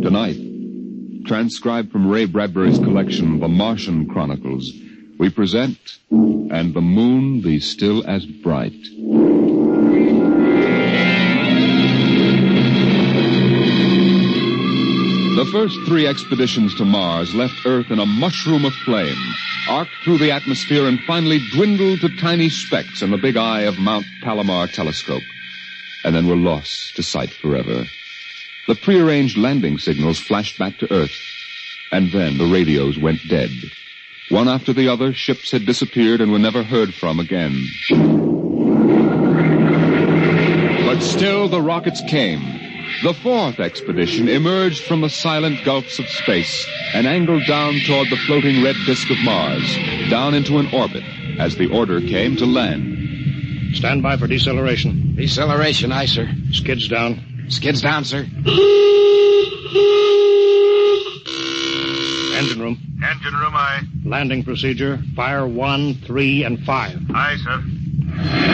Tonight, transcribed from Ray Bradbury's collection, The Martian Chronicles, we present, And the Moon Be Still as Bright. The first 3 expeditions to Mars left Earth in a mushroom of flame, arced through the atmosphere, and finally dwindled to tiny specks in the big eye of Mount Palomar telescope, and then were lost to sight forever. The prearranged landing signals flashed back to Earth, and then the radios went dead. One after the other, ships had disappeared and were never heard from again. But still the rockets came. The 4th expedition emerged from the silent gulfs of space and angled down toward the floating red disk of Mars, down into an orbit, as the order came to land. Stand by for deceleration. Deceleration, aye, sir. Skids down. Skids down, sir. Engine room. Engine room, aye. Landing procedure. Fire 1, 3, and 5. Aye, sir.